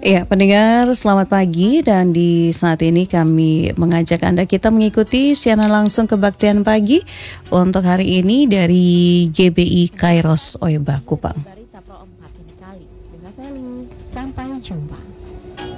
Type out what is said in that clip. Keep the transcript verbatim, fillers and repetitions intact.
Ya, pendengar, selamat pagi dan di saat ini kami mengajak Anda kita mengikuti siaran langsung kebaktian pagi untuk hari ini dari G B I Kairos Oeba Kupang. Barita Pro empat ini kali dengan Feli. Sampai jumpa.